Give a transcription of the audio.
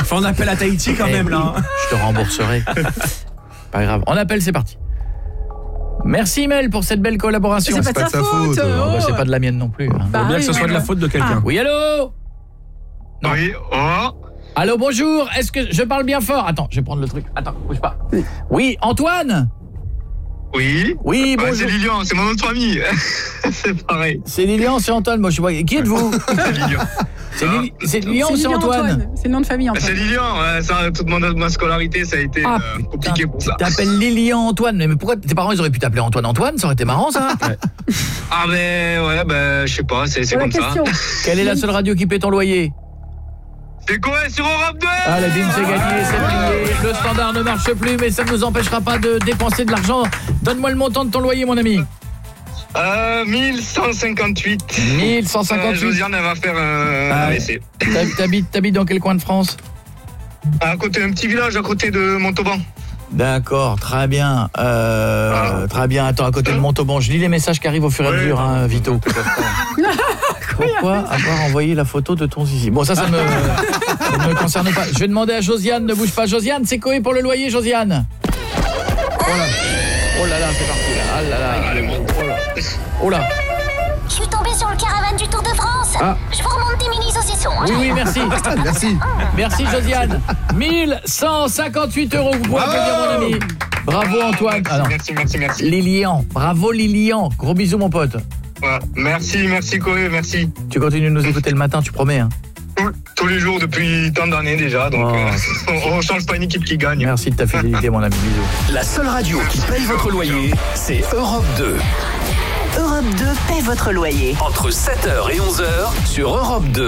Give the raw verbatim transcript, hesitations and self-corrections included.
Enfin, on appelle à Tahiti quand Eh même oui, là. je te rembourserai. Pas grave. On appelle, c'est parti. Merci Mel pour cette belle collaboration. C'est pas de sa faute. Oh, Oh. bah, c'est pas de la mienne non plus. Hein. Faut bien que ce soit de la faute de quelqu'un. Oui, allô? Non. Oui, oh. Allô, bonjour. Est-ce que je parle bien fort? Attends, je vais prendre le truc. Attends, bouge pas. Oui, Antoine? Oui. Oui, Ouais, bonjour. c'est Lilian, c'est mon nom de famille. C'est pareil. C'est Lilian, c'est Antoine. Moi, je sais pas. Qui êtes-vous? C'est Lilian. C'est Lili- c'est Lilian ou C'est c'est Lilian Antoine? C'est le nom de famille Antoine. C'est Lilian, ouais, ça, toute mon, ma scolarité, ça a été Ah, euh, compliqué pour ça. T'appelles Lilian Antoine. Mais pourquoi tes parents ils auraient pu t'appeler Antoine Antoine? Ça aurait été marrant ça. Ah, mais ouais, ben, je sais pas, c'est c'est Voilà comme la question. ça. Quelle est la seule radio qui paie ton loyer? C'est quoi sur Europe deux? Allez, bim, c'est gagné, c'est plié. Le standard ne marche plus, mais ça ne nous empêchera pas de dépenser de l'argent. Donne-moi le montant de ton loyer, mon ami. Euh, mille cent cinquante-huit. mille cent cinquante-huit. Euh, Josiane, elle va faire un Ah, A V C. T'hab- T'habites, t'habites dans quel coin de France? À côté, un petit village à côté de Montauban. D'accord, très bien. Euh, Ah. Très bien, attends, à côté de Montauban. Je lis les messages qui arrivent au fur et à Ouais, mesure, hein, Vito. Pourquoi avoir envoyé la photo de ton zizi? Bon, ça, ça, me, ça ne me concerne pas. Je vais demander à Josiane, ne bouge pas. Josiane, c'est quoi pour le loyer, Josiane? Oh là, oh là, là c'est parti, là. Ah là là. Oh là. Oh là. Je suis tombée sur le caravane du Tour de France. Ah. Je vous remonte des mini-saucissons. Hein. Oui, oui, merci. Merci. Merci, Josiane. mille cent cinquante-huit euros, vous pouvez applaudir mon ami. Bravo, Antoine. Ah, non. Merci, merci, merci. Lilian, bravo Lilian. Gros bisous, mon pote. Ouais, merci, merci Corée, merci. Tu continues de nous écouter le matin, tu promets, hein? Tous, tous les jours depuis tant d'années déjà, donc Oh. euh, on, on change pas une équipe qui gagne. Merci de ta fidélité, mon ami. Bisous. La seule radio qui paye votre loyer, c'est Europe deux. Europe deux paie votre loyer. Entre sept heures et onze heures sur Europe deux.